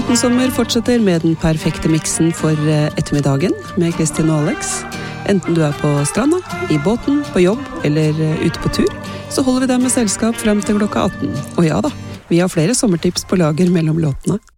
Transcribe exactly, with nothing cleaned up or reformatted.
Notens sommer fortsetter med den perfekte miksen for ettermiddagen med Kristin og Alex. Enten du er på stranda, i båten, på jobb eller ute på tur, så holder vi deg med selskap frem til klokka atten. Og ja da, vi har flere sommertips på lager mellom låtene.